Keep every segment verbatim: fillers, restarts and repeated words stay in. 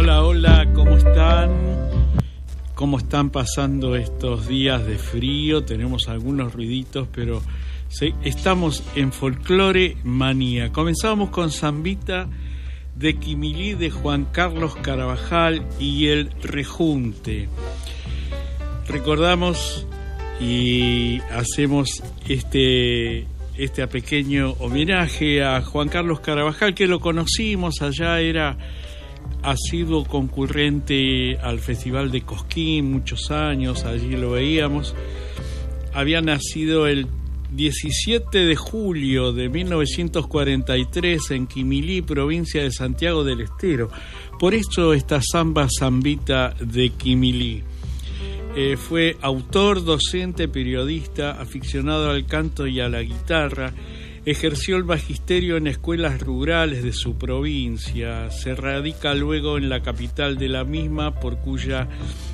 Hola, hola, ¿cómo están? ¿Cómo están pasando estos días de frío? Tenemos algunos ruiditos, pero sí, estamos en Folclore Manía. Comenzamos con Zambita de Quimilí de Juan Carlos Carabajal y el Rejunte. Recordamos y hacemos este, este pequeño homenaje a Juan Carlos Carabajal, que lo conocimos allá, era asiduo concurrente al Festival de Cosquín, muchos años, allí lo veíamos. Había nacido el diecisiete de julio de mil novecientos cuarenta y tres en Quimilí, provincia de Santiago del Estero. Por eso esta samba Zambita de Quimilí. Eh, fue autor, docente, periodista, aficionado al canto y a la guitarra. Ejerció el magisterio en escuelas rurales de su provincia. Se radica luego en la capital de la misma, por cuya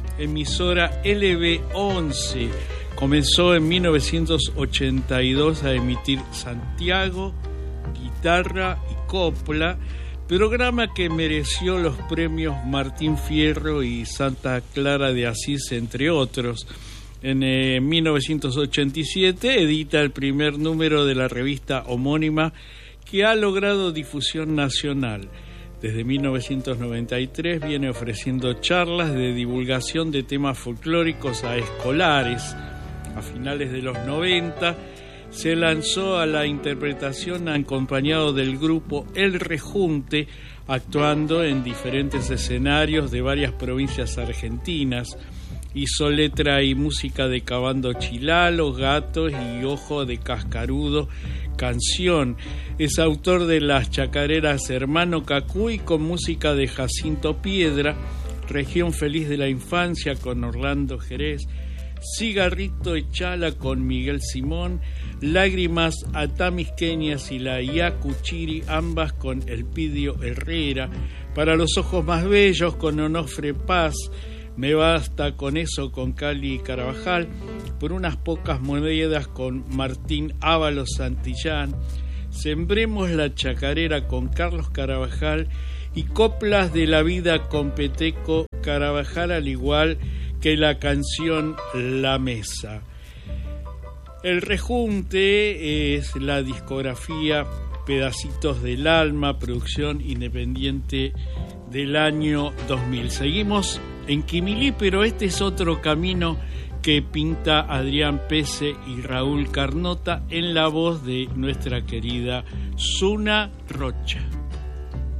emisora L B once comenzó en mil novecientos ochenta y dos a emitir Santiago, Guitarra y Copla, programa que mereció los premios Martín Fierro y Santa Clara de Asís, entre otros. En eh, mil novecientos ochenta y siete edita el primer número de la revista homónima, que ha logrado difusión nacional. Desde mil novecientos noventa y tres viene ofreciendo charlas de divulgación de temas folclóricos a escolares. A finales de los noventa se lanzó a la interpretación acompañado del grupo El Rejunte, actuando en diferentes escenarios de varias provincias argentinas. Hizo letra y música de Cabando Chilalo, Gatos y Ojo de Cascarudo, canción. Es autor de las chacareras Hermano Cacuy con música de Jacinto Piedra, Región Feliz de la Infancia con Orlando Jerez, Cigarrito Echala con Miguel Simón, Lágrimas Atamisqueñas y la Yacuchiri, ambas con Elpidio Herrera, Para los Ojos Más Bellos con Onofre Paz, Me Basta con Eso con Cali Carabajal, Por unas pocas monedas con Martín Ábalos Santillán, Sembremos la chacarera con Carlos Carabajal y Coplas de la Vida con Peteco Carabajal, al igual que la canción La Mesa. El Rejunte es la discografía Pedacitos del Alma, producción independiente del año dos mil. Seguimos en Quimilí, pero este es otro camino que pinta Adrián Pese y Raúl Carnota en la voz de nuestra querida Zuna Rocha.